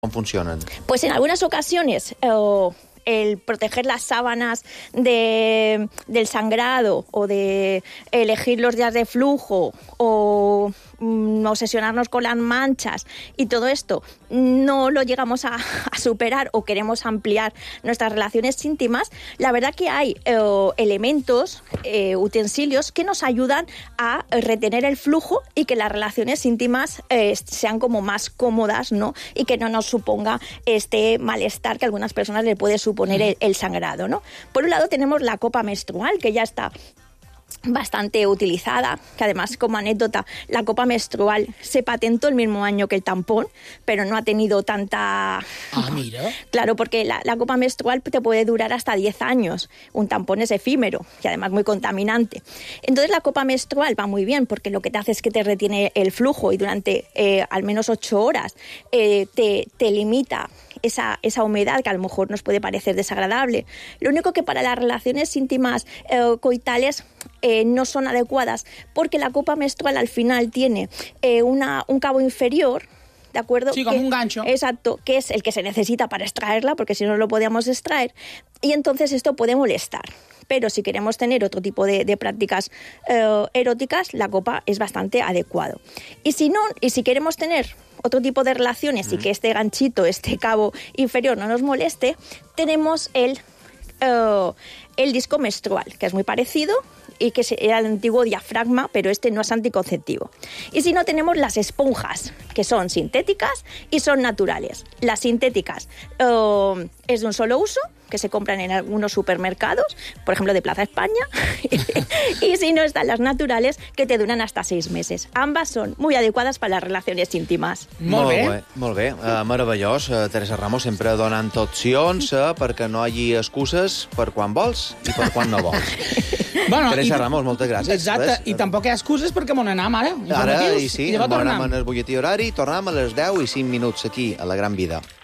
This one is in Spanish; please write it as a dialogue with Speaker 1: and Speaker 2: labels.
Speaker 1: ¿Cómo funcionan?
Speaker 2: Pues en algunas ocasiones el proteger las sábanas del sangrado o de elegir los días de flujo o obsesionarnos con las manchas y todo esto no lo llegamos a superar o queremos ampliar nuestras relaciones íntimas, la verdad que hay elementos, utensilios que nos ayudan a retener el flujo y que las relaciones íntimas sean como más cómodas, ¿no? Y que no nos suponga este malestar que a algunas personas le puede suponer el sangrado, ¿no? Por un lado tenemos la copa menstrual, que ya está bastante utilizada, que además, como anécdota, la copa menstrual se patentó el mismo año que el tampón, pero no ha tenido tanta...
Speaker 3: Ah, mira.
Speaker 2: Claro, porque la copa menstrual te puede durar hasta 10 años. Un tampón es efímero y además muy contaminante. Entonces la copa menstrual va muy bien porque lo que te hace es que te retiene el flujo y durante al menos 8 horas te limita esa humedad que a lo mejor nos puede parecer desagradable. Lo único que para las relaciones íntimas coitales no son adecuadas porque la copa menstrual al final tiene un cabo inferior, ¿de acuerdo?
Speaker 3: Sí, como un gancho.
Speaker 2: Exacto, que es el que se necesita para extraerla, porque si no lo podíamos extraer, y entonces esto puede molestar. Pero si queremos tener otro tipo de prácticas eróticas, la copa es bastante adecuado. Y si queremos tener otro tipo de relaciones y que este ganchito, este cabo inferior no nos moleste, tenemos el disco menstrual, que es muy parecido y que era el antiguo diafragma, pero este no es anticonceptivo. Y si no, tenemos las esponjas, que son sintéticas y son naturales. Las sintéticas es de un solo uso, que se compran en algunos supermercados, por ejemplo de Plaza España, y si no, están las naturales, que te duran hasta 6 meses. Ambas son muy adecuadas para las relaciones íntimas.
Speaker 1: Molt bé. Meravellós. Teresa Ramos sempre donant opcions perquè no hi hagi excuses per quan vols i per quan no vols.
Speaker 3: Bueno,
Speaker 1: Teresa Ramos, moltes gràcies.
Speaker 3: Exacte, i tampoc hi ha excuses perquè m'on anem ara.
Speaker 1: Ara, i sí,
Speaker 3: llavors
Speaker 1: anem en el butlletí horari, tornem a les 10 i 5 minuts aquí, a La Gran Vida.